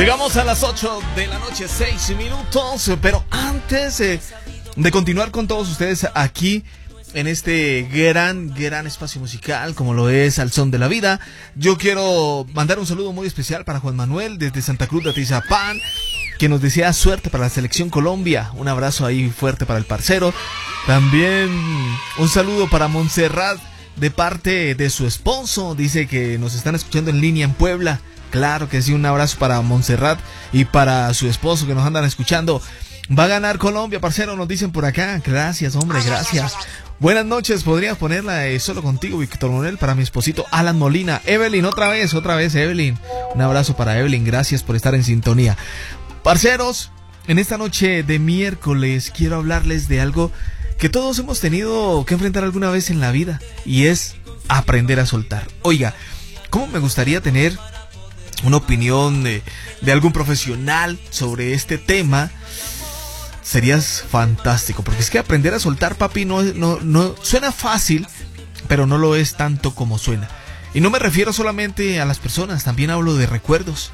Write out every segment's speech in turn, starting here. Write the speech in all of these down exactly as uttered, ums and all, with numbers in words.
Llegamos a las ocho de la noche, seis minutos, pero antes eh, de continuar con todos ustedes aquí en este gran, gran espacio musical como lo es Al Son de la Vida, yo quiero mandar un saludo muy especial para Juan Manuel desde Santa Cruz de Atizapán, que nos desea suerte para la selección Colombia. Un abrazo ahí fuerte para el parcero. También un saludo para Montserrat de parte de su esposo, dice que nos están escuchando en línea en Puebla. Claro que sí, un abrazo para Montserrat y para su esposo que nos andan escuchando. Va a ganar Colombia, parcero, nos dicen por acá. Gracias, hombre, gracias. Buenas noches, podrías ponerla eh, solo contigo, Víctor Manuel, para mi esposito Alan Molina. Evelyn, otra vez, otra vez, Evelyn. Un abrazo para Evelyn, gracias por estar en sintonía. Parceros, en esta noche de miércoles quiero hablarles de algo que todos hemos tenido que enfrentar alguna vez en la vida, y es aprender a soltar. Oiga, ¿cómo me gustaría tener una opinión de, de algún profesional sobre este tema? Serías fantástico, porque es que aprender a soltar, papi, no, no, no suena fácil, pero no lo es tanto como suena. Y no me refiero solamente a las personas, también hablo de recuerdos.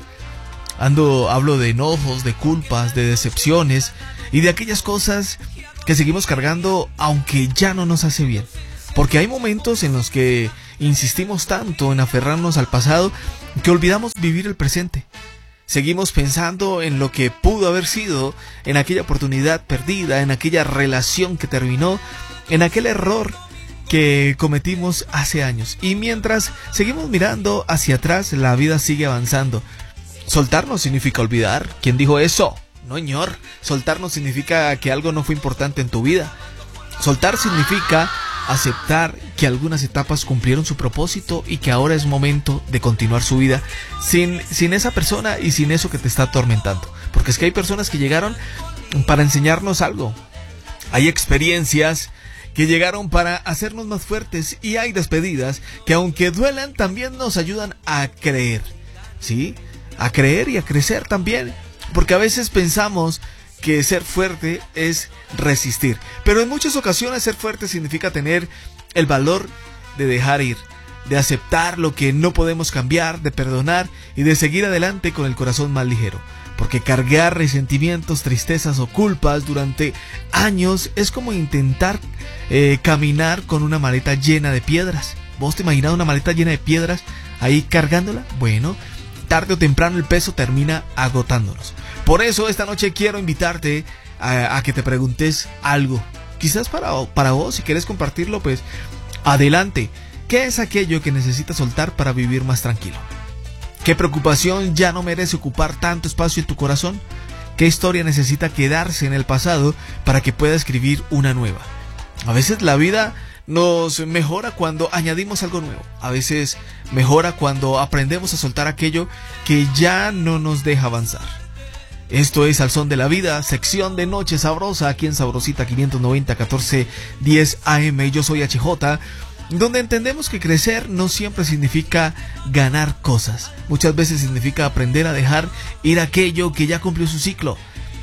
Ando, hablo de enojos, de culpas, de decepciones y de aquellas cosas que seguimos cargando aunque ya no nos hace bien. Porque hay momentos en los que insistimos tanto en aferrarnos al pasado que olvidamos vivir el presente. Seguimos pensando en lo que pudo haber sido, en aquella oportunidad perdida, en aquella relación que terminó, en aquel error que cometimos hace años. Y mientras seguimos mirando hacia atrás, la vida sigue avanzando. Soltar no significa olvidar. ¿Quién dijo eso? No, señor. Soltar no significa que algo no fue importante en tu vida. Soltar significa aceptar que algunas etapas cumplieron su propósito y que ahora es momento de continuar su vida sin, sin esa persona y sin eso que te está atormentando. Porque es que hay personas que llegaron para enseñarnos algo. Hay experiencias que llegaron para hacernos más fuertes, y hay despedidas que, aunque duelan, también nos ayudan a creer. ¿Sí? A creer y a crecer también. Porque a veces pensamos que ser fuerte es resistir, pero en muchas ocasiones ser fuerte significa tener el valor de dejar ir, de aceptar lo que no podemos cambiar, de perdonar y de seguir adelante con el corazón más ligero. Porque cargar resentimientos, tristezas o culpas durante años es como intentar eh, caminar con una maleta llena de piedras. ¿Vos te imaginas una maleta llena de piedras ahí cargándola? Bueno, tarde o temprano el peso termina agotándonos. Por eso esta noche quiero invitarte a, a que te preguntes algo. Quizás para, para vos, si quieres compartirlo, pues adelante. ¿Qué es aquello que necesitas soltar para vivir más tranquilo? ¿Qué preocupación ya no merece ocupar tanto espacio en tu corazón? ¿Qué historia necesita quedarse en el pasado para que pueda escribir una nueva? A veces la vida nos mejora cuando añadimos algo nuevo. A veces mejora cuando aprendemos a soltar aquello que ya no nos deja avanzar. Esto es Al Son de la Vida, sección de Noche Sabrosa, aquí en Sabrosita quinientos noventa, catorce diez A M. Yo soy H J, donde entendemos que crecer no siempre significa ganar cosas. Muchas veces significa aprender a dejar ir aquello que ya cumplió su ciclo.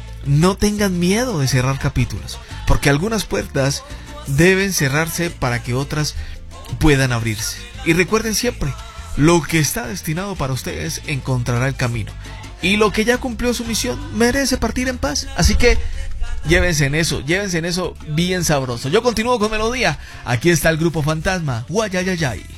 No tengan miedo de cerrar capítulos, porque algunas puertas deben cerrarse para que otras puedan abrirse. Y recuerden siempre, lo que está destinado para ustedes encontrará el camino. Y lo que ya cumplió su misión merece partir en paz. Así que llévense en eso, llévense en eso bien sabroso. Yo continúo con melodía. Aquí está el grupo Fantasma. Guayayayay.